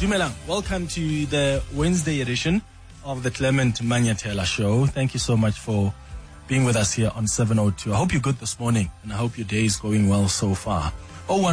Dumelang, welcome to the Wednesday edition of the Clement Manyathela Show. Thank you so much for being with us here on 702. I hope you're good this morning, and I hope your day is going well so far.